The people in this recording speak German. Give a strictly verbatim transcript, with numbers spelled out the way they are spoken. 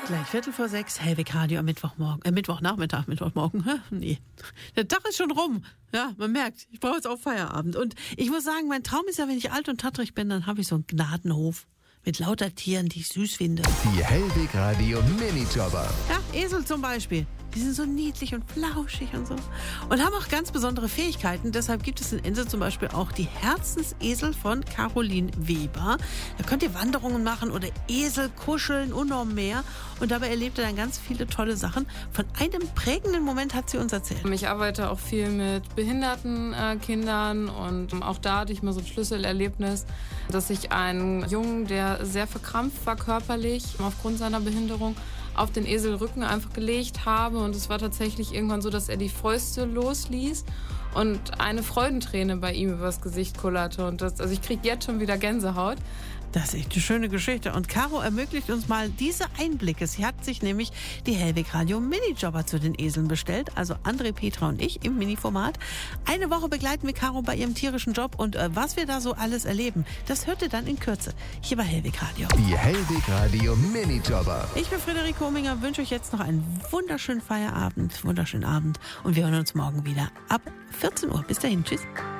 Gleich Viertel vor sechs, Hellwig Radio am Mittwochmorgen, äh, Mittwochnachmittag, Mittwochmorgen, hä? Nee. Der Tag ist schon rum. Ja, man merkt, ich brauche jetzt auch Feierabend. Und ich muss sagen, mein Traum ist ja, wenn ich alt und tattrig bin, dann habe ich so einen Gnadenhof mit lauter Tieren, die ich süß finde. Die Hellwig Radio Minijobber. Ja, Esel zum Beispiel. Die sind so niedlich und flauschig und so. Und haben auch ganz besondere Fähigkeiten. Deshalb gibt es in Ense zum Beispiel auch die Herzensesel von Caroline Weber. Da könnt ihr Wanderungen machen oder Esel kuscheln und noch mehr. Und dabei erlebt ihr dann ganz viele tolle Sachen. Von einem prägenden Moment hat sie uns erzählt. Ich arbeite auch viel mit behinderten äh, Kindern und auch da hatte ich mal so ein Schlüsselerlebnis, dass ich einen Jungen, der sehr verkrampft war körperlich aufgrund seiner Behinderung, auf den Eselrücken einfach gelegt habe und es war tatsächlich irgendwann so, dass er die Fäuste losließ und eine Freudenträne bei ihm übers Gesicht kullerte und das, also ich kriege jetzt schon wieder Gänsehaut. Das ist echt eine schöne Geschichte. Und Caro ermöglicht uns mal diese Einblicke. Sie hat sich nämlich die Hellwig Radio Minijobber zu den Eseln bestellt. Also André, Petra und ich im Mini-Format. Eine Woche begleiten wir Caro bei ihrem tierischen Job. Und äh, was wir da so alles erleben, das hört ihr dann in Kürze. Hier bei Hellwig Radio. Die Hellwig Radio Minijobber. Ich bin Friederike Ominger, wünsche euch jetzt noch einen wunderschönen Feierabend, wunderschönen Abend. Und wir hören uns morgen wieder ab vierzehn Uhr. Bis dahin, tschüss.